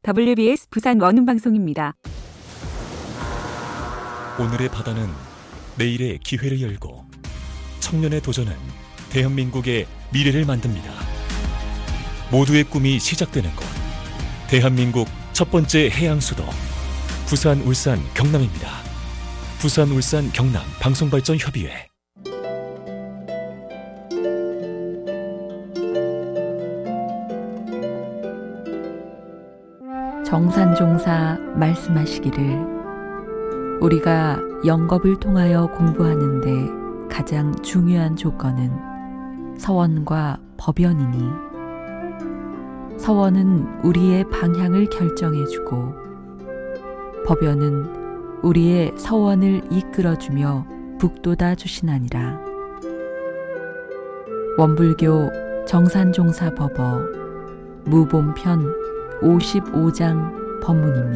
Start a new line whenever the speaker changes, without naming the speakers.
WBS 부산 원음방송입니다.
오늘의 바다는 내일의 기회를 열고 청년의 도전은 대한민국의 미래를 만듭니다. 모두의 꿈이 시작되는 곳, 대한민국 첫 번째 해양수도 부산, 울산, 경남입니다. 부산, 울산, 경남 방송발전협의회.
정산종사 말씀하시기를 우리가 영겁을 통하여 공부하는데 가장 중요한 조건은 서원과 법연이니 서원은 우리의 방향을 결정해주고 법연은 우리의 서원을 이끌어주며 북돋아 주시나니라. 원불교 정산종사 법어 무본편 55장 법문입니다.